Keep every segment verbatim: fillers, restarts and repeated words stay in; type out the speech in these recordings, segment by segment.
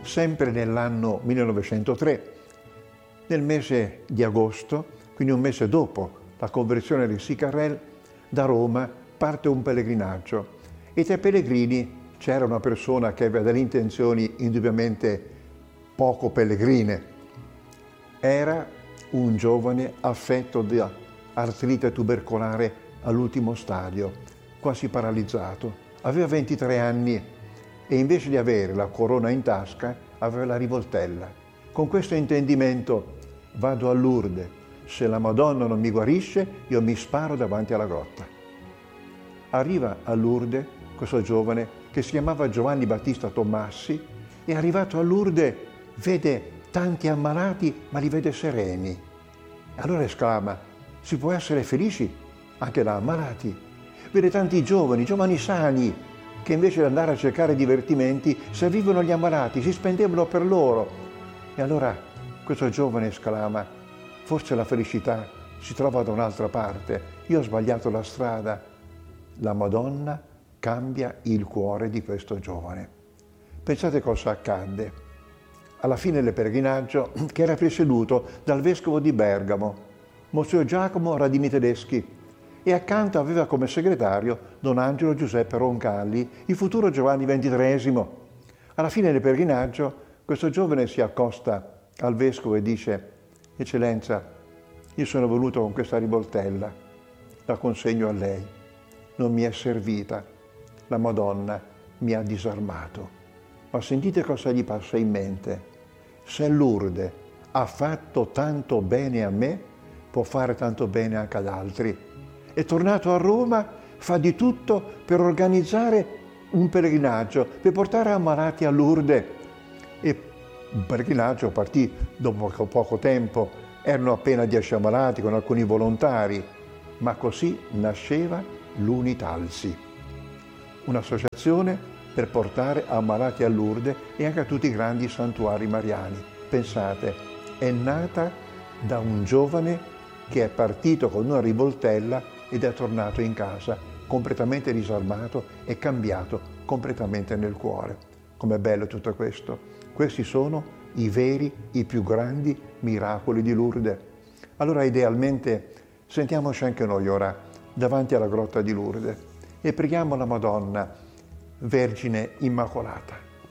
sempre nell'anno millenovecentotre, nel mese di agosto, quindi un mese dopo la conversione di Sicarrel, da Roma parte un pellegrinaggio e tra i pellegrini c'era una persona che aveva delle intenzioni indubbiamente poco pellegrine. Era un giovane affetto da artrite tubercolare all'ultimo stadio, quasi paralizzato. Aveva ventitré anni e invece di avere la corona in tasca aveva la rivoltella. Con questo intendimento: vado a Lourdes, se la Madonna non mi guarisce io mi sparo davanti alla grotta. Arriva a Lourdes questo giovane che si chiamava Giovanni Battista Tommassi e arrivato a Lourdes vede tanti ammalati ma li vede sereni. Allora esclama: si può essere felici anche da ammalati. Vede tanti giovani, giovani sani, che invece di andare a cercare divertimenti servivano gli ammalati, si spendevano per loro. E allora questo giovane esclama: forse la felicità si trova da un'altra parte, io ho sbagliato la strada. La Madonna cambia il cuore di questo giovane. Pensate cosa accadde. Alla fine del pellegrinaggio, che era presieduto dal vescovo di Bergamo, Monsignor Giacomo Radini Tedeschi, e accanto aveva come segretario Don Angelo Giuseppe Roncalli, il futuro Giovanni ventitreesimo. Alla fine del pellegrinaggio questo giovane si accosta al vescovo e dice: Eccellenza, io sono venuto con questa rivoltella, la consegno a lei. Non mi è servita, la Madonna mi ha disarmato. Ma sentite cosa gli passa in mente. Se Lourdes ha fatto tanto bene a me, può fare tanto bene anche ad altri. È tornato a Roma, fa di tutto per organizzare un pellegrinaggio, per portare ammalati a Lourdes. E un pellegrinaggio partì dopo poco tempo, erano appena dieci ammalati con alcuni volontari, ma così nasceva l'Unitalsi, un'associazione per portare ammalati a Lourdes e anche a tutti i grandi santuari mariani. Pensate, è nata da un giovane che è partito con una rivoltella ed è tornato in casa completamente disarmato e cambiato completamente nel cuore. Com'è bello tutto questo! Questi sono i veri, i più grandi miracoli di Lourdes. Allora idealmente sentiamoci anche noi ora davanti alla grotta di Lourdes e preghiamo la Madonna, Vergine Immacolata,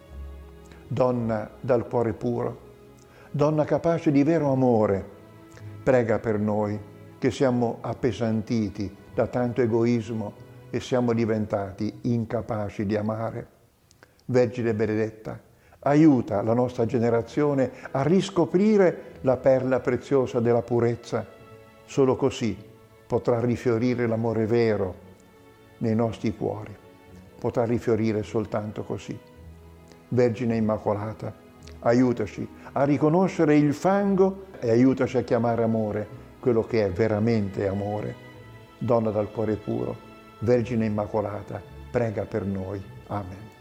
donna dal cuore puro, donna capace di vero amore, prega per noi che siamo appesantiti da tanto egoismo e siamo diventati incapaci di amare. Vergine benedetta, aiuta la nostra generazione a riscoprire la perla preziosa della purezza. Solo così potrà rifiorire l'amore vero nei nostri cuori. Potrà rifiorire soltanto così. Vergine Immacolata, aiutaci a riconoscere il fango e aiutaci a chiamare amore quello che è veramente amore. Donna dal cuore puro, Vergine Immacolata, prega per noi. Amen.